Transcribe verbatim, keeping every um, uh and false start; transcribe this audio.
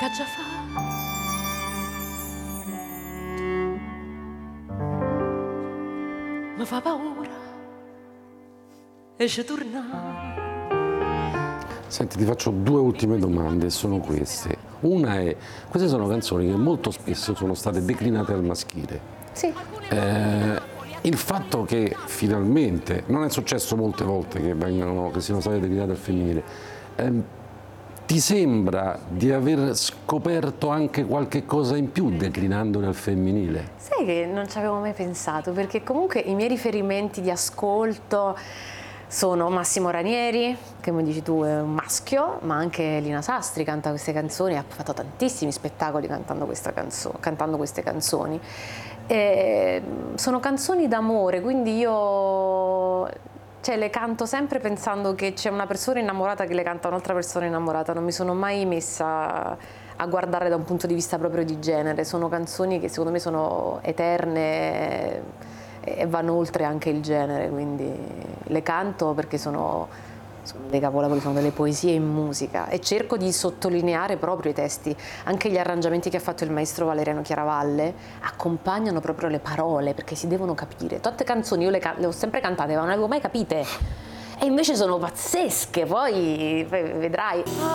che già fa. Mi fa paura e ci torna. Senti, ti faccio due ultime domande, sono queste. Una è, queste sono canzoni che molto spesso sono state declinate al maschile. Sì. Eh, il fatto che finalmente, non è successo molte volte che, vengano, che siano state declinate al femminile, ehm, ti sembra di aver scoperto anche qualche cosa in più declinandole al femminile? Sai che non ci avevo mai pensato, perché comunque i miei riferimenti di ascolto sono Massimo Ranieri, che come dici tu è un maschio, ma anche Lina Sastri canta queste canzoni, ha fatto tantissimi spettacoli cantando, questa canzo- cantando queste canzoni. E sono canzoni d'amore, quindi io cioè, le canto sempre pensando che c'è una persona innamorata che le canta un'altra persona innamorata, non mi sono mai messa a guardare da un punto di vista proprio di genere, sono canzoni che secondo me sono eterne e vanno oltre anche il genere, quindi le canto perché sono, sono dei capolavori, sono delle poesie in musica e cerco di sottolineare proprio i testi. Anche gli arrangiamenti che ha fatto il maestro Valeriano Chiaravalle accompagnano proprio le parole perché si devono capire. Tante canzoni io le, le ho sempre cantate ma non le avevo mai capite e invece sono pazzesche, poi vedrai.